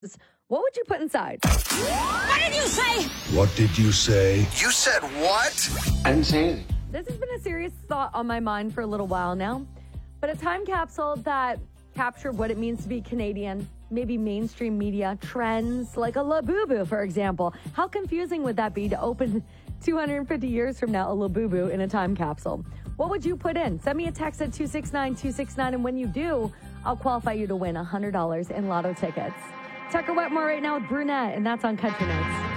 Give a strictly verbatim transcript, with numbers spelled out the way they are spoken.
What would you put inside? What did you say? What did you say? You said what? I didn't say anything. This has been a serious thought on my mind for a little while now, but a time capsule that captured what it means to be Canadian, maybe mainstream media, trends, like a Labubu, for example. How confusing would that be to open two hundred fifty years from now a Labubu in a time capsule? What would you put in? Send me a text at two six nine two six nine, and when you do, I'll qualify you to win one hundred dollars in lotto tickets. Tucker Wetmore right now with Brunette, and that's on Country Nights.